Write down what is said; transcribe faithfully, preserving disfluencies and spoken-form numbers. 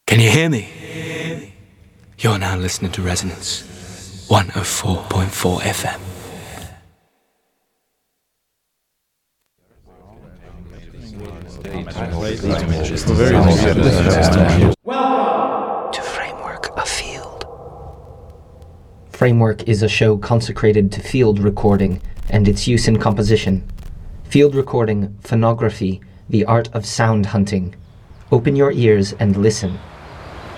Can you hear me? You're now listening to Resonance one oh four point four F M. Welcome to Framework, a Field. Framework is a show consecrated to field recording and its use in composition. Field recording, phonography, the art of sound hunting. Open your ears and listen.